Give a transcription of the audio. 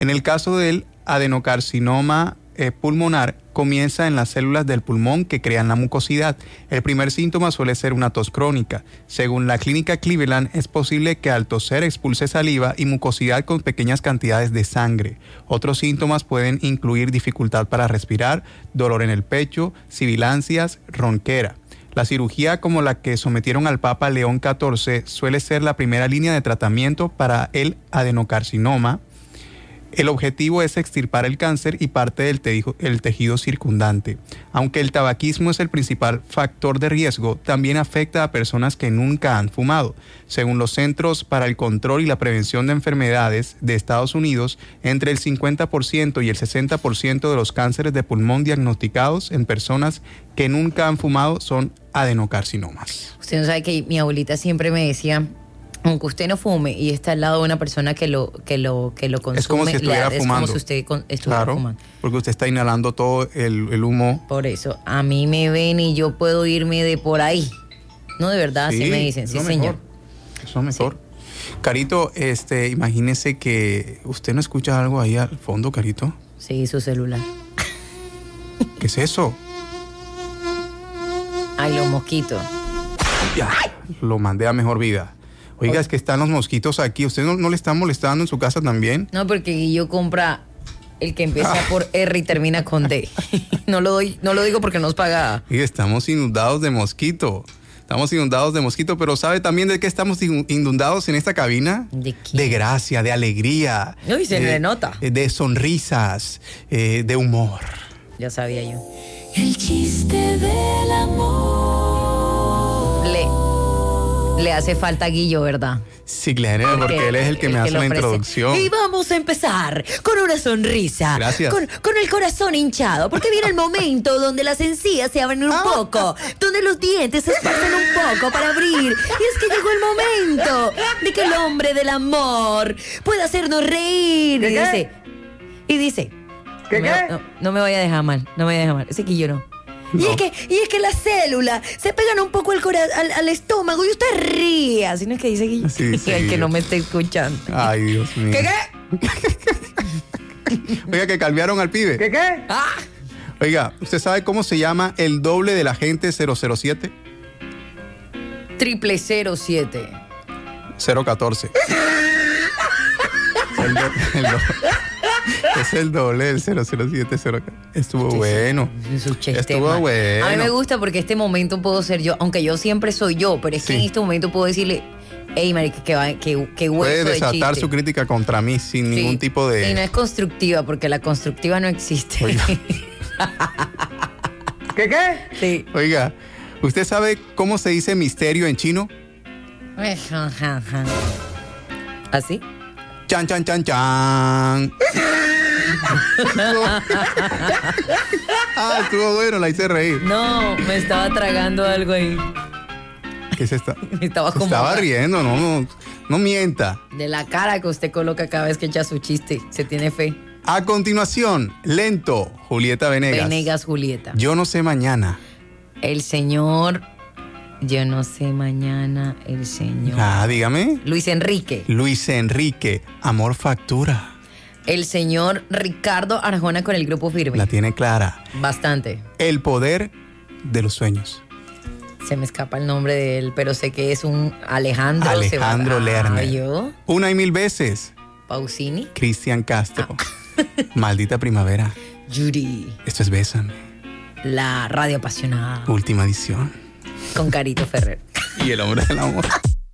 En el caso del adenocarcinoma pulmonar, comienza en las células del pulmón que crean la mucosidad. El primer síntoma suele ser una tos crónica. Según la clínica Cleveland, es posible que al toser expulse saliva y mucosidad con pequeñas cantidades de sangre. Otros síntomas pueden incluir dificultad para respirar, dolor en el pecho, sibilancias, ronquera. La cirugía como la que sometieron al Papa León XIV suele ser la primera línea de tratamiento para el adenocarcinoma. El objetivo es extirpar el cáncer y parte del tejido circundante. Aunque el tabaquismo es el principal factor de riesgo, también afecta a personas que nunca han fumado. Según los Centros para el Control y la Prevención de Enfermedades de Estados Unidos, entre el 50% y el 60% de los cánceres de pulmón diagnosticados en personas que nunca han fumado son adenocarcinomas. Usted no sabe que mi abuelita siempre me decía, aunque usted no fume y está al lado de una persona que lo consume, es como si estuviera fumando. Es como si usted estuviera fumando. Porque usted está inhalando todo el humo. Por eso, a mí me ven y yo puedo irme de por ahí. No, de verdad, sí, así me dicen. Sí, señor. Eso es mejor. Sí. Carito, imagínese que usted no escucha algo ahí al fondo, Carito. Sí, su celular. ¿Qué es eso? Ay, los mosquitos. Ya, lo mandé a mejor vida. Oiga, es que están los mosquitos aquí. ¿Usted no le están molestando en su casa también? No, porque Guillo compra el que empieza por R y termina con D. No lo digo porque nos paga. Y estamos inundados de mosquito. Pero ¿sabe también de qué estamos inundados en esta cabina? ¿De qué? De gracia, de alegría. Uy, se le nota. De sonrisas, de humor. Ya sabía yo. El chiste del amor. Le hace falta a Guillo, ¿verdad? Sí, claro, porque él es el que me hace la introducción. Y vamos a empezar con una sonrisa. Gracias. Con el corazón hinchado, porque viene el momento donde las encías se abren un poco, donde los dientes se esparcen un poco para abrir. Y es que llegó el momento de que el hombre del amor pueda hacernos reír. Y dice, ¿Qué? No me vaya a dejar mal, ese Guillo no. No. Y es que las células se pegan un poco al estómago y usted ríe. Así no es que dice Guillo. Sí. El que no me esté escuchando. Ay, Dios mío. ¿Qué? Oiga, que calviaron al pibe. ¿Qué? Ah. Oiga, ¿usted sabe cómo se llama el doble del agente 007? 0007. 014. Es el doble del 007. Estuvo bueno. Estuvo bueno. A mí me gusta porque este momento puedo ser yo, aunque yo siempre soy yo, pero es que en este momento puedo decirle, hey, marica, que hueso puede de desatar chiste. su crítica contra mí sin ningún tipo de... Y no es constructiva, porque la constructiva no existe. Oiga. ¿Qué? Sí. Oiga, ¿usted sabe cómo se dice misterio en chino? ¿Así? Chan, chan, chan, chan. Estuvo bueno, la hice reír. No, me estaba tragando algo ahí. ¿Qué es esta? Estaba riendo, no mienta. De la cara que usted coloca cada vez que echa su chiste. Se tiene fe. A continuación, lento, Julieta Venegas. Venegas Julieta. Yo no sé mañana. El señor... Yo no sé mañana, el señor... Dígame. Luis Enrique. Amor Factura. El señor Ricardo Arjona con el Grupo Firme. La tiene clara. Bastante. El poder de los sueños. Se me escapa el nombre de él, pero sé que es un Alejandro Lerner. ¿Yo? Una y mil veces. Pausini. Cristian Castro. Maldita primavera. Yuri. Esto es Bésame. La radio apasionada. Última edición. Con Carito Ferrer. Y el hombre del amor.